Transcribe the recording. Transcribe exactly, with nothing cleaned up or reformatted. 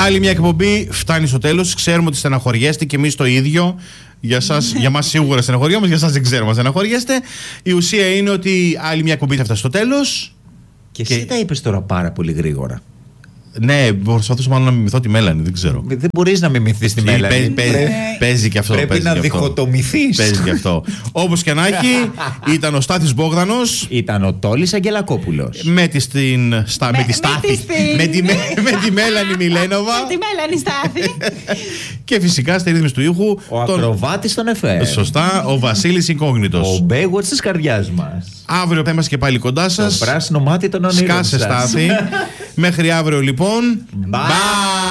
Άλλη μια εκπομπή φτάνει στο τέλος. Ξέρουμε ότι στεναχωριέστε και εμείς το ίδιο. Για, σας, για μας σίγουρα στεναχωριόμαστε, για σας δεν ξέρουμε αν στεναχωριέστε. Η ουσία είναι ότι άλλη μια εκπομπή θα φτάσει στο τέλος. Και, και εσύ τα είπες τώρα πάρα πολύ γρήγορα. Ναι, προσπαθούσα μάλλον να μιμηθώ τη Μέλανη, δεν ξέρω. Δεν μπορείς να μιμηθείς τη Μέλανη. Παίζει, παίζει, παίζει και αυτό. Πρέπει παίζει να και διχοτομηθείς. Παίζει και αυτό. Όπως και να έχει, ήταν ο Στάθης Μπόγδανος. Ήταν ο Τόλης Αγγελακόπουλος. Με τη, στην, στα, με, με τη Στάθη. Με τη, με, με τη Μέλανη Μιλένοβα. Με τη Μέλανη Στάθη. Και φυσικά στη ρύθμιση του ήχου. Ο τον... ακροβάτης των εφέ. Σωστά, ο Βασίλης Ινκόγνητος. Ο Μπέγουατς της καρδιάς μας. Αύριο θα είμαστε και πάλι κοντά σας. Το πράσινο μάτι των ονείρων σας. Σκάσε Στάθη. Μέχρι αύριο λοιπόν. Bye. Bye.